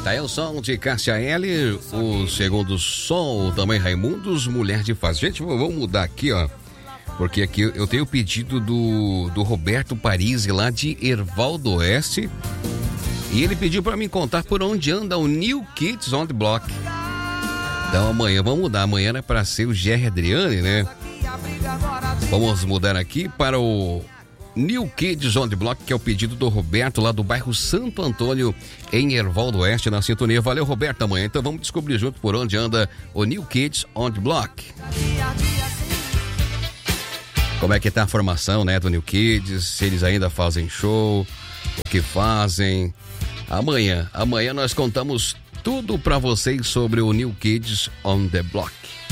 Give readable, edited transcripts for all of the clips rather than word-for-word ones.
Tá aí o som de Cássia L, o segundo som também Raimundos, Mulher de Faz. Gente, vamos mudar aqui, ó. Porque aqui eu tenho o pedido do Roberto Parisi, lá de Ervaldo Oeste. E ele pediu para me contar por onde anda o New Kids on the Block. Então amanhã, vamos mudar. Amanhã era para ser o Jerry Adriane, né? Vamos mudar aqui para o New Kids on the Block, que é o pedido do Roberto, lá do bairro Santo Antônio, em Ervaldo Oeste, na sintonia. Valeu, Roberto, amanhã. Então vamos descobrir junto por onde anda o New Kids on the Block. Como é que tá a formação, né, do New Kids, se eles ainda fazem show, o que fazem. Amanhã nós contamos tudo pra vocês sobre o New Kids on the Block.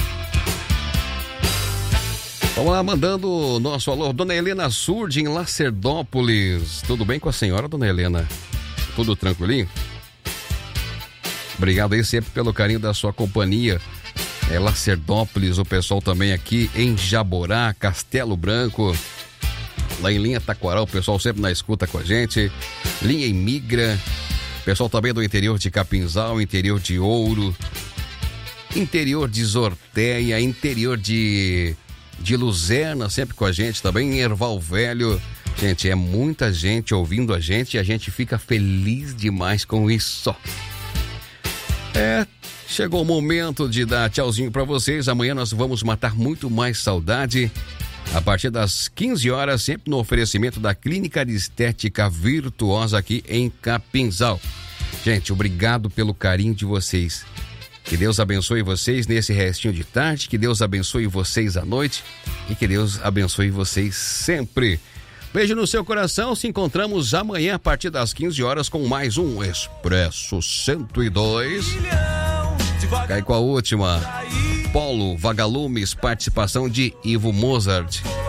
Vamos lá, mandando o nosso alô, Dona Helena Surdi, em Lacerdópolis. Tudo bem com a senhora, Dona Helena? Tudo tranquilinho? Obrigado aí sempre pelo carinho da sua companhia. Lacerdópolis, o pessoal também aqui em Jaborá, Castelo Branco, lá em Linha Taquaral, o pessoal sempre na escuta com a gente. Linha Imigra, pessoal também do interior de Capinzal, interior de Ouro, interior de Zorteia, interior de Luzerna, sempre com a gente também, em Erval Velho. Gente, é muita gente ouvindo a gente e a gente fica feliz demais com isso. Chegou o momento de dar tchauzinho pra vocês. Amanhã nós vamos matar muito mais saudade a partir das 15 horas, sempre no oferecimento da Clínica de Estética Virtuosa aqui em Capinzal. Gente, obrigado pelo carinho de vocês. Que Deus abençoe vocês nesse restinho de tarde, que Deus abençoe vocês à noite e que Deus abençoe vocês sempre. Beijo no seu coração, se encontramos amanhã a partir das 15 horas com mais um Expresso 102. Cai com a última, Polo Vagalumes, participação de Ivo Mozart.